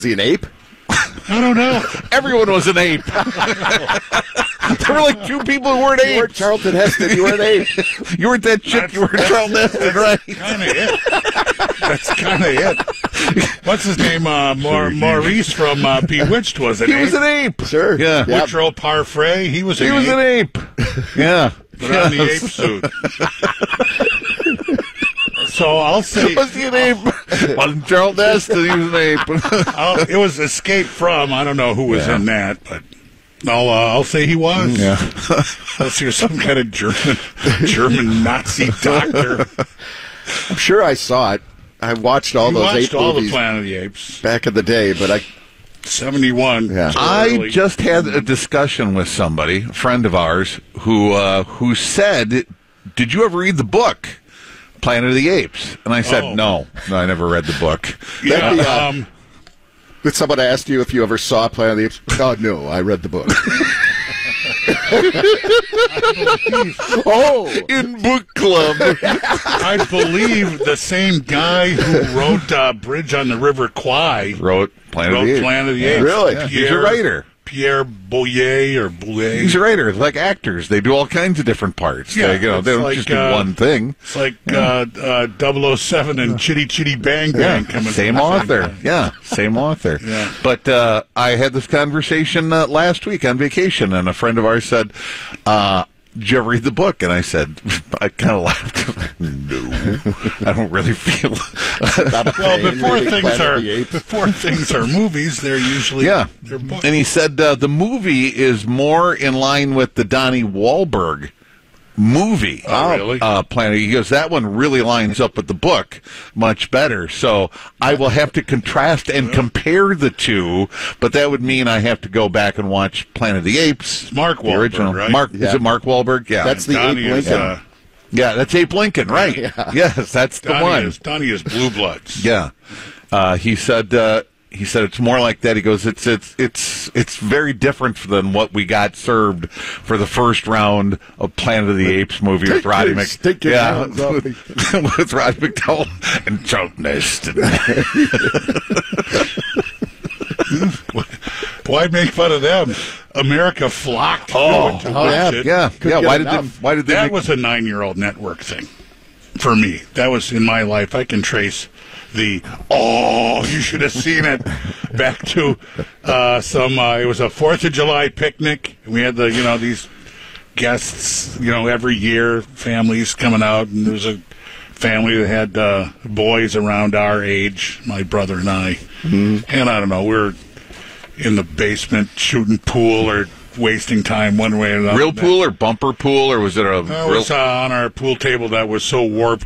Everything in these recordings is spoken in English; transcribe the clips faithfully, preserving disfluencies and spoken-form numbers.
he an ape? I don't know. Everyone was an ape. There were like two people who weren't apes. You weren't Charlton Heston. You were an ape. You weren't that chick. That's, you were Charlton Heston, right? Kind of it. That's kind of it. What's his name? Uh, Maur- Maurice from uh, Bewitched was an He ape. was an ape. Sure. Yeah. Yep. Woodrow Parfait, he was an He was ape. an ape. Yeah. Put on the ape suit. So I'll say Was he an ape? Wasn't Charlton Heston. He was an ape. I'll, it was Escape From. I don't know who was Yeah. in that, but I'll uh, I'll say he was. Yeah. Unless you're some kind of German German Nazi doctor. I'm sure I saw it. I watched all You those watched ape all movies the Planet of the Apes. back in the day, but I seventy-one. Yeah. so I early. just had a discussion with somebody, a friend of ours, who uh, who said, "Did you ever read the book, Planet of the Apes?" And I said, Oh. "No, no, I never read the book." Yeah, That'd be, uh, um, But someone asked you if you ever saw Planet of the Apes. Oh, no, I read the book. oh! In book club. I believe the same guy who wrote uh, Bridge on the River Kwai Wrote Planet wrote of the Apes. Planet of the Yeah. Apes. Really? Yeah, he's a writer. Pierre Boulez or Boulez. He's a writer. Like actors, they do all kinds of different parts. Yeah, they, you know, it's they don't like, just do uh, one thing. It's like uh, uh, double oh seven and Chitty Chitty Bang Bang Yeah, coming same from the author. guy. Yeah, same author. Yeah. But uh, I had this conversation uh, last week on vacation, and a friend of ours said, uh, "Did you ever read the book?" And I said, I kind of laughed. No, I don't really feel. Well, before Reading things Planet are of the Apes. before things are movies, they're usually Yeah. they're books. And he said uh, the movie is more in line with the Donnie Wahlberg movie. Oh, really? Uh, Planet. He goes, that one really lines up with the book much better. So I will have to contrast and compare the two, but that would mean I have to go back and watch Planet of the Apes. Mark the Wahlberg, original. right? Mark, is Yeah. it Mark Wahlberg? Yeah. That's the Donnie Ape is, Lincoln. uh, yeah, that's Abe Lincoln, right? Yeah. Yes, that's the Donnie one. is Donnie is Blue Bloods. Yeah, uh, he said. Uh, he said it's more like that. He goes, it's it's it's it's very different than what we got served for the first round of Planet of the Apes movie with Take Roddy your Mc. stinking Yeah, hands off me. with Roddy McDowell and Charlton Heston. Why make fun of them? America flocked. Oh, to oh, watch yeah, it. yeah, Couldn't yeah. get Why did they? enough. Why did they? That make, was a nine-year-old network thing for me. That was in my life. I can trace the oh, you should have seen it back to uh, some. Uh, it was a Fourth of July picnic. We had the you know these guests you know every year, families coming out, and there was a family that had uh, boys around our age, my brother and I, mm-hmm. and I don't know, we were in the basement shooting pool or wasting time one way or another. real pool or bumper pool, or was it a That real? was uh, on our pool table that was so warped.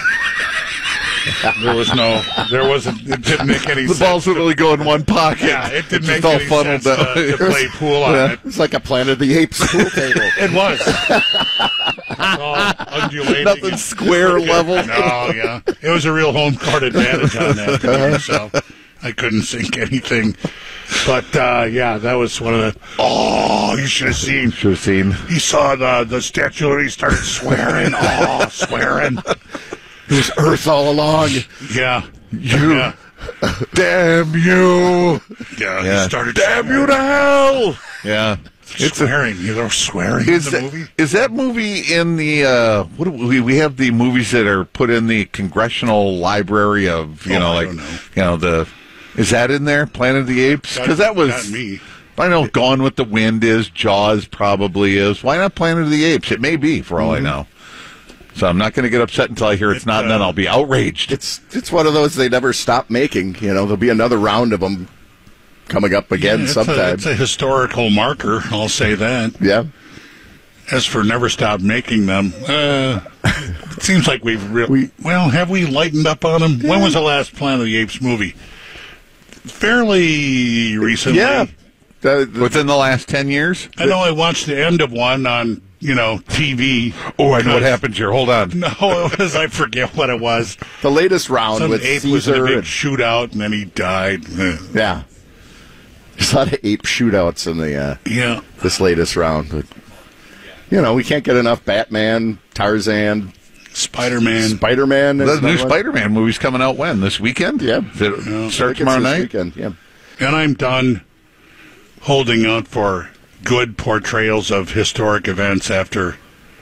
There was no, there wasn't, it didn't make any the sense. balls would only go in one pocket. Yeah, it didn't Just make all any funneled sense down. to, to play pool on Yeah. it. It's like a Planet of the Apes pool table. It was. It's all undulating. Nothing square level. No, yeah. It was a real home court advantage on that game, so I couldn't sink anything. But, uh, yeah, that was one of the, oh, you should have seen. Should have seen. He saw the, the statue and he started swearing. Oh, swearing. It was Earth all along. Yeah. You, Yeah. damn you! Yeah, Yeah. he started Damn swearing. you to hell! Yeah. It's swearing. You know, swearing Is in the that, movie. is that movie in the uh, what do we we have the movies that are put in the congressional library of you Oh, know I like don't know. you know the is that in there Planet of the Apes because that was not me. I know Gone with the Wind is, Jaws probably is. Why not Planet of the Apes? It may be for all Mm-hmm. I know. So I'm not going to get upset until I hear it's It, not, and then uh, I'll be outraged. It's it's one of those they never stop making. You know, there'll be another round of them coming up again it's sometime. A, it's a historical marker. I'll say that. Yeah. As for never stop making them, uh, it seems like we've really. We- well, have we lightened up on them? When was the last Planet of the Apes movie? Fairly recently. Yeah. The- the- Within the last ten years. I know I watched the end of one on, you know, T V. Oh, I know what Because- happened here. Hold on. No, it was, I forget what it was. the latest round Some with ape was in a Caesar. big and- shootout, and then he died. Eh. yeah. There's a lot of ape shootouts in the uh, Yeah. this latest round. But, you know, we can't get enough Batman, Tarzan, Spider-Man. Spider-Man. is The new another one. Spider-Man movie's coming out when? This weekend? Yeah. Does it I start think tomorrow it's this night? weekend, yeah. And I'm done holding out for good portrayals of historic events after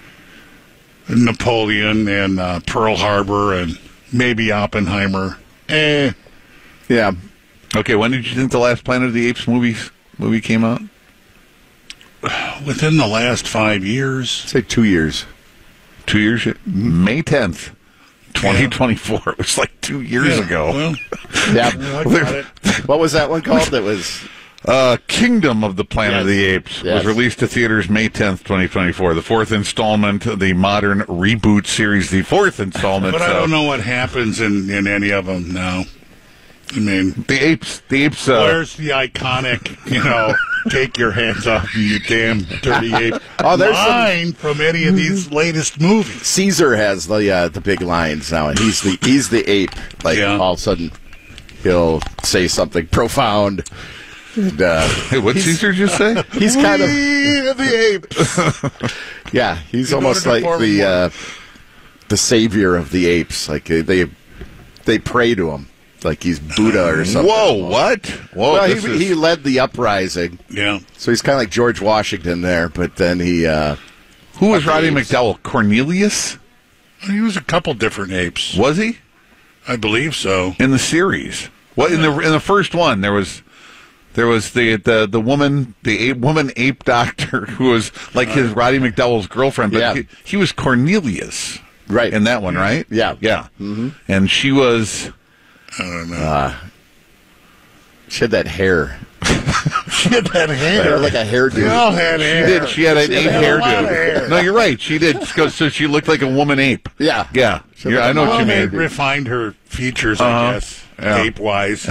Napoleon and uh, Pearl Harbor and maybe Oppenheimer. Eh. Yeah. Okay, when did you think the last Planet of the Apes movies movie came out? Within the last five years. Say two years. Two years? May tenth, twenty twenty-four. It was like two years Yeah, ago. Well, Yeah. I got it. What was that one called? That was Uh, Kingdom of the Planet of Yes. the Apes Yes. was released to theaters May tenth, twenty twenty-four. The fourth installment of the modern reboot series, the fourth installment. But I uh, don't know what happens in, in any of them now. I mean, The apes, the apes, uh, where's the iconic, you know, take your hands off me, you damn dirty ape Oh, there's some- line from any of these latest movies? Caesar has the uh, the big lines now, and he's the he's the ape. Like Yeah. all of a sudden, he'll say something profound. And, uh, hey, what he's, Caesar just say? He's kind of We are the apes. yeah. He's You almost voted like for the him. uh, the savior of the apes. Like uh, they they pray to him, like he's Buddha or something. Whoa, what? Whoa, Well, he, this is- he led the uprising, Yeah. so he's kind of like George Washington there. But then he, uh, who was Roddy apes. McDowell? Cornelius? He was a couple different apes. Was he? I believe so. In the series? What in the in the first one there was there was the the, the woman the ape, woman ape doctor who was like his Roddy McDowell's girlfriend, but Yeah. he, he was Cornelius, right in that one, right? Yeah. yeah. Mm-hmm. And she was I don't know. uh, she had that hair, she had that hair hair. like a hairdo. They all had she hair. did she had an She ape had a lot of hairdo. hair. No, you're right. She did. So so she looked like a woman ape. Yeah. Yeah. She You're- looked I know like what a you Well, mean. they refined her features, Uh-huh. I guess, Yeah. ape-wise.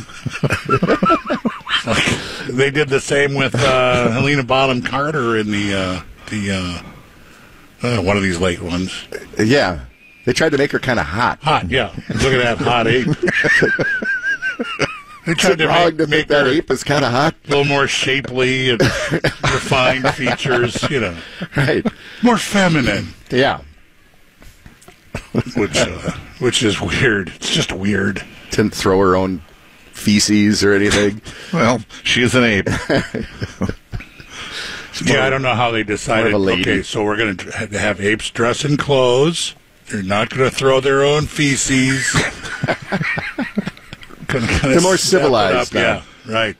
They did the same with uh, Helena Bonham Carter in the uh, the uh, uh, one of these late ones. Yeah, they tried to make her kind of hot. Hot, yeah. Look at that hot ape. They Is tried it to wrong make, to make think that her ape is kind of hot? a little more shapely and refined features, you know, Right. more feminine, Yeah. which uh, which is weird. It's just weird. Didn't throw her own feces or anything. Well, she is an ape. Yeah, I don't know how they decided. more of a lady. Okay, so we're going to have apes dress in clothes. They're not going to throw their own feces. Gonna kinda They're more step it civilized up. now. Yeah, right.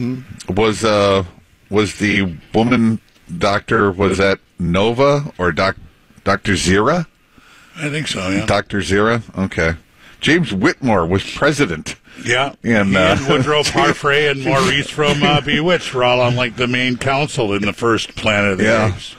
Was uh was the woman doctor was that Nova or doc, Doctor Zira? I think so. Yeah. Doctor Zira? Okay. James Whitmore was president. Yeah. And, He uh, and Woodrow Parfrey and Maurice from uh, Bewitched were all on like the main council in the first Planet of the Yeah. Apes.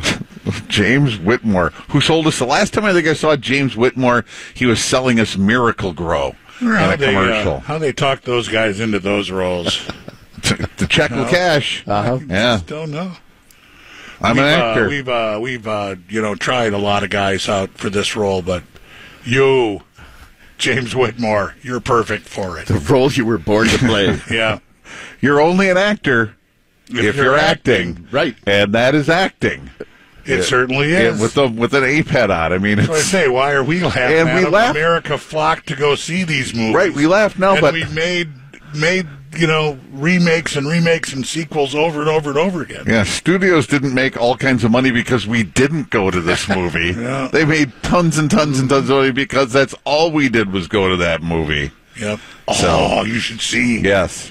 James Whitmore, who sold us the last time I think I saw James Whitmore, he was selling us Miracle Grow in How a they, commercial. uh, how they talked those guys into those roles. The check will cash. Uh-huh. Yeah, Just don't know. I'm we've, an actor. Uh, we've uh, we've uh, you know tried a lot of guys out for this role, but you, James Whitmore, you're perfect for it. The role you were born to play. Yeah, You're only an actor if, you're, acting. Right. And that is acting. it certainly Yeah, is. with the with an ape head on. I mean, So I it's, say, why are we laughing? And at we them? laugh- America flocked to go see these movies. right. We laugh now, and but we made made you know remakes and remakes and sequels over and over and over again. yeah, studios didn't make all kinds of money because we didn't go to this movie. Yeah. They made tons and tons and tons of money because that's all we did was go to that movie. Yep. So- Oh, you should see. Yes.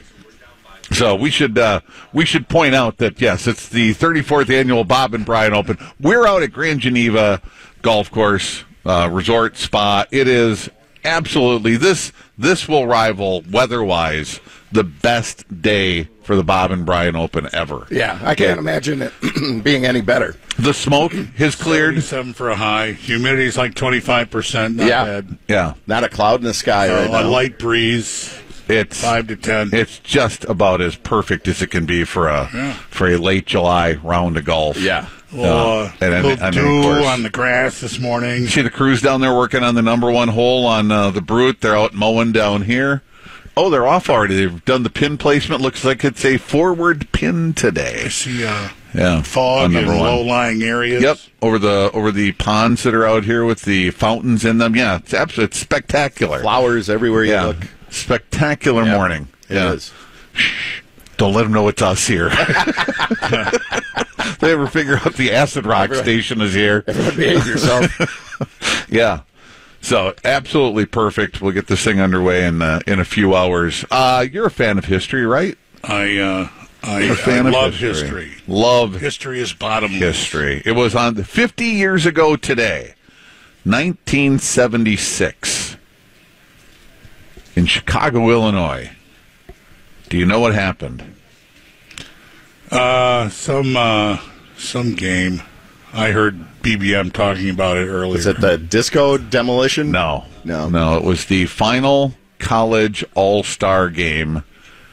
So we should uh, we should point out that yes, it's the thirty-fourth annual Bob and Brian Open. We're out at Grand Geneva Golf Course uh, Resort Spa. It is absolutely this this will rival weather-wise the best day for the Bob and Brian Open ever. Yeah, I can't imagine it being any better. The smoke has cleared. Seven for a high. Humidity's like twenty-five percent. Not Yeah. bad. Yeah, Not a cloud in the sky right Uh, a now. light breeze, it's five to ten. it's just about as perfect as it can be for a Yeah. for a late July round of golf. Yeah. Oh, Uh, and a any- little on any dew course. on the grass this morning. See the crews down there working on the number one hole on uh, the Brute. They're out mowing down here. Oh, they're off already. They've done the pin placement. Looks like it's a forward pin I today. see uh, Yeah, fog on in number one. low-lying areas. Yep, over the over the ponds that are out here with the fountains in them. Yeah, it's absolutely it's spectacular. Flowers everywhere you yeah, look. spectacular Yeah, morning. it yeah. is. Shh, don't let them know it's us here. They ever figure out the acid rock Everyone, station is here? Everyone behave yourself. Yeah. So absolutely perfect. We'll get this thing underway in uh, in a few hours. Uh, you're a fan of history, right? I uh, I, a fan I of love history. history. Love History is bottomless. history. It was on fifty years ago today, nineteen seventy-six, in Chicago, Illinois. Do you know what happened? Uh, some uh, some game. I heard B B M talking about it earlier. Is it the disco demolition? No. No. No, it was the final college all-star game.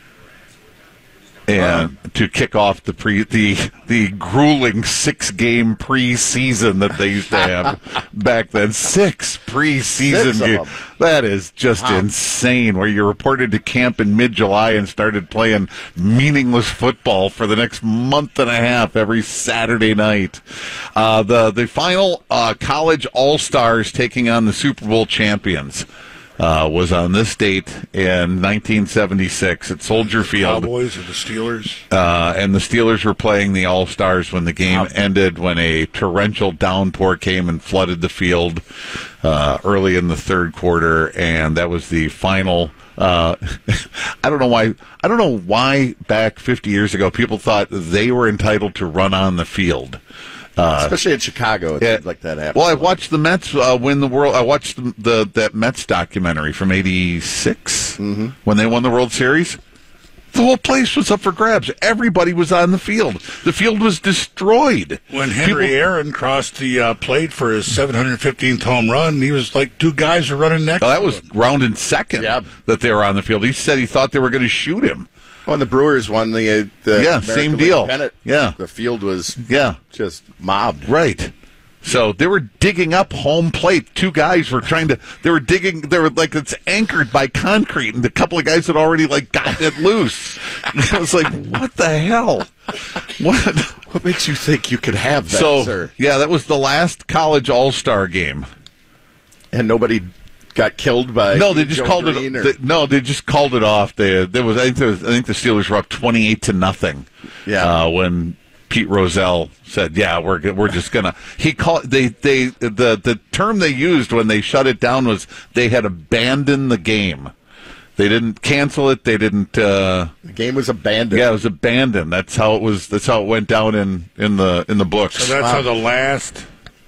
And to kick off the pre the the grueling six game preseason that they used to have back then, six preseason Six of games. them. That is just Wow. insane. Where you reported to camp in mid July and started playing meaningless football for the next month and a half every Saturday night. Uh, the the final uh, college all stars taking on the Super Bowl champions. Uh, was on this date in nineteen seventy-six at Soldier Field. Cowboys or the Steelers? Uh, and the Steelers were playing the All-Stars when the game ended, when a torrential downpour came and flooded the field uh, early in the third quarter, and that was the final. Uh, I don't know why. I don't know why back fifty years ago people thought they were entitled to run on the field. Uh, Especially in Chicago, it yeah. seems like that happens. Well, I watched the Mets uh, win the world. I watched the, the that Mets documentary from eighty-six Mm-hmm. when they won the World Series. The whole place was up for grabs. Everybody was on the field. The field was destroyed. When Henry People- Aaron crossed the uh, plate for his seven hundred fifteenth home run, he was like two guys were running next Oh, that to was him. round in second Yeah. that they were on the field. He said he thought they were going to shoot him. When the Brewers won the, uh, the Yeah, American same League deal. pennant, Yeah. the field was Yeah, just mobbed. right. So they were digging up home plate. Two guys were trying to. They were digging. They were like it's anchored by concrete, and a couple of guys had already like gotten it loose. I was like, "What the hell? What?" What makes you think you could have that, So sir? yeah, that was the last college All Star game. And nobody got killed by No, they just Joe called Green it. or- They, no, they just called it off. They there was. I think, there was, I think the Steelers were up twenty-eight to nothing. Yeah. Uh, when Pete Rozelle said, "Yeah, we're go- we're just gonna." He called they they the the term they used when they shut it down was they had abandoned the game. They didn't cancel it. They didn't. Uh, the game was abandoned. yeah, it was abandoned. That's how it was. That's how it went down in in the in the books. So that's Wow. how the last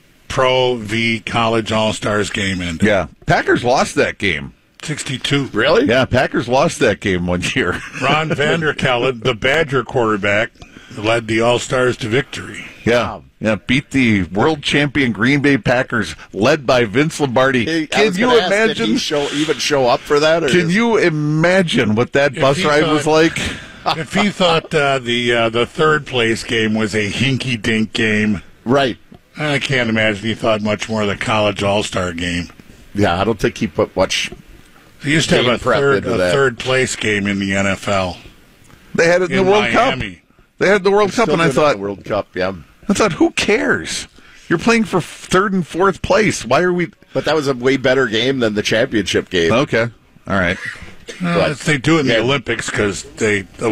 Pro v College All Stars game ended. Yeah, Packers lost that game. sixty-two. Really? Yeah, Packers lost that game one year. Ron Vanderkellen, the Badger quarterback, led the All Stars to victory. Yeah, yeah, beat the world champion Green Bay Packers, led by Vince Lombardi. Hey, I Can was you gonna ask, did imagine? he show, even show up for that? Or Can you imagine what that If bus he ride thought- was like? If he thought uh, the uh, the third place game was a hinky dink game, Right. I can't imagine he thought much more of the College All Star game. Yeah, I don't think he put much. He used to have Game a prep third into a that. third place game in the N F L They had it in, in the World Miami. Cup. They had the World Cup, Still and I doing it in thought, the World Cup, yeah. I thought, who cares? You're playing for third and fourth place. Why are we? But that was a way better game than the championship game. Okay, all right. Uh, they do it in Yeah. the Olympics because they